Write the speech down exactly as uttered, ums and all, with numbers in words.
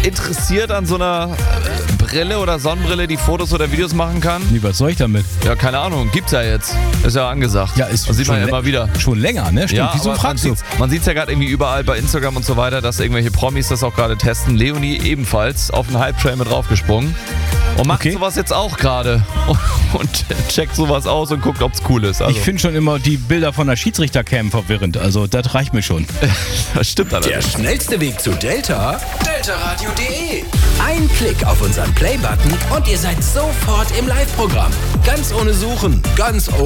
interessiert an so einer Brille oder Sonnenbrille, die Fotos oder Videos machen kann? Nee, was soll ich damit? Ja, keine Ahnung. Gibt's ja jetzt. Ist ja angesagt. Ja, ist das sieht man ja schon immer wieder. Schon länger, ne? Stimmt. Ja, Wieso aber fragst du? man sieht's, man sieht's ja gerade irgendwie überall bei Instagram und so weiter, dass irgendwelche Promis das auch gerade testen. Leonie ebenfalls auf den Hype-Train mit draufgesprungen. Und macht Okay. sowas jetzt auch gerade. Und checkt sowas aus und guckt, ob's cool ist. Also, Ich finde schon immer die Bilder von der Schiedsrichtercam verwirrend. Also das reicht mir schon. das stimmt Der allerdings. schnellste Weg zu Delta? delta radio punkt de. Ein Klick auf unseren Play-Button und ihr seid sofort im Live-Programm. Ganz ohne Suchen, ganz ohne